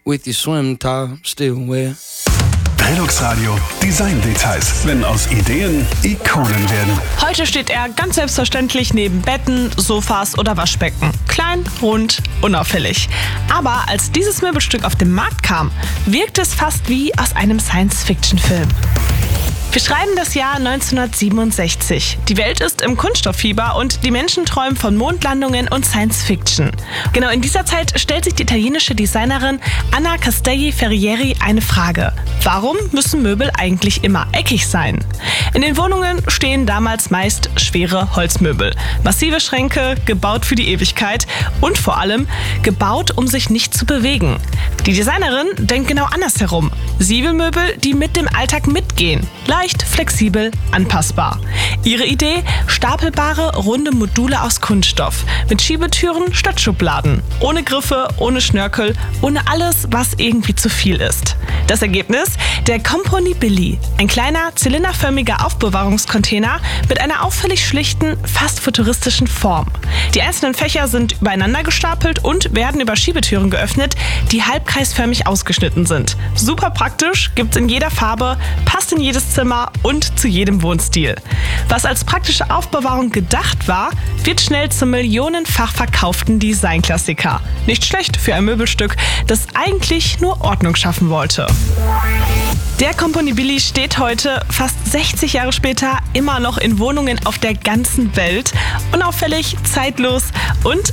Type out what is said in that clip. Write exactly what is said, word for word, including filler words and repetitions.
with your swim top still wet. Velux Radio Design Details, wenn aus Ideen Ikonen werden. Heute steht er ganz selbstverständlich neben Betten, Sofas oder Waschbecken. Klein, rund, unauffällig. Aber als dieses Möbelstück auf den Markt kam, wirkte es fast wie aus einem Science-Fiction-Film. Wir schreiben das Jahr neunzehnhundertsiebenundsechzig. Die Welt ist im Kunststofffieber und die Menschen träumen von Mondlandungen und Science-Fiction. Genau in dieser Zeit stellt sich die italienische Designerin Anna Castelli Ferrieri eine Frage. Warum müssen Möbel eigentlich immer eckig sein? In den Wohnungen stehen damals meist schwere Holzmöbel. Massive Schränke, gebaut für die Ewigkeit und vor allem gebaut, um sich nicht zu bewegen. Die Designerin denkt genau andersherum. Sie will Möbel, die mit dem Alltag mitgehen. Leicht, flexibel, anpassbar. Ihre Idee? Stapelbare, runde Module aus Kunststoff. Mit Schiebetüren statt Schubladen. Ohne Griffe, ohne Schnörkel, ohne alles, was irgendwie zu viel ist. Das Ergebnis? Der Componibili. Ein kleiner, zylinderförmiger Aufbewahrungscontainer mit einer auffällig schlichten, fast futuristischen Form. Die einzelnen Fächer sind übereinander gestapelt und werden über Schiebetüren geöffnet, die halbkreisförmig ausgeschnitten sind. Super praktisch, gibt's in jeder Farbe, passt in jedes Zimmer und zu jedem Wohnstil. Was als praktische Aufbewahrung gedacht war, wird schnell zum millionenfach verkauften Designklassiker. Nicht schlecht für ein Möbelstück, das eigentlich nur Ordnung schaffen wollte. Der Componibili steht heute, fast sechzig Jahre später, immer noch in Wohnungen auf der ganzen Welt. Unauffällig, zeitlos und